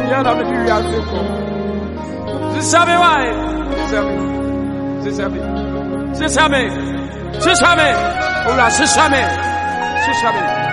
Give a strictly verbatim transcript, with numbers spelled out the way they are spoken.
要他们去亚洲国，是啥没完？是啥没？是啥没？是啥没？是啥没？欧拉是啥没？是啥没？